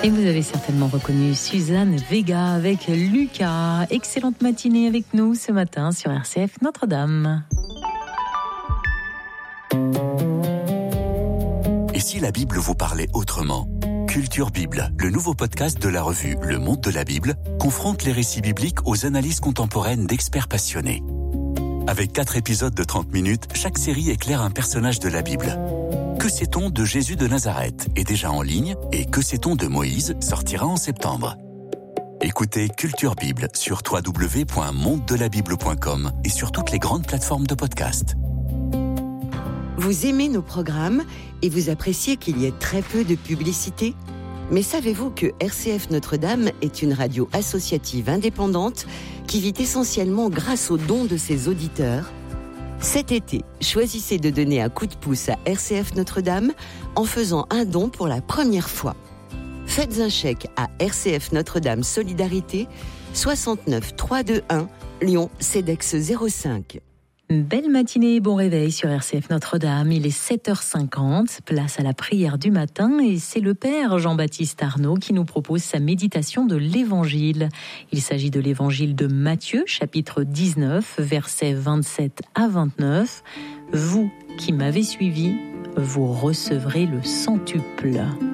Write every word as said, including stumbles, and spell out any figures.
Et vous avez certainement reconnu Suzanne Vega avec Lucas. Excellente matinée avec nous ce matin sur R C F Notre-Dame. Et si la Bible vous parlait autrement ? Culture Bible, le nouveau podcast de la revue Le Monde de la Bible, confronte les récits bibliques aux analyses contemporaines d'experts passionnés. Avec quatre épisodes de trente minutes, chaque série éclaire un personnage de la Bible. Que sait-on de Jésus de Nazareth est déjà en ligne et Que sait-on de Moïse sortira en septembre. Écoutez Culture Bible sur w w w point monde de la bible point com et sur toutes les grandes plateformes de podcast. Vous aimez nos programmes et vous appréciez qu'il y ait très peu de publicité ? Mais savez-vous que R C F Notre-Dame est une radio associative indépendante qui vit essentiellement grâce aux dons de ses auditeurs ? Cet été, choisissez de donner un coup de pouce à R C F Notre-Dame en faisant un don pour la première fois. Faites un chèque à R C F Notre-Dame Solidarité, soixante-neuf trois cent vingt-et-un, Lyon, CEDEX zéro cinq. Belle matinée et bon réveil sur R C F Notre-Dame. Il est sept heures cinquante, place à la prière du matin et c'est le Père Jean-Baptiste Arnaud qui nous propose sa méditation de l'Évangile. Il s'agit de l'Évangile de Matthieu, chapitre dix-neuf, versets vingt-sept à vingt-neuf. Vous qui m'avez suivi, vous recevrez le centuple.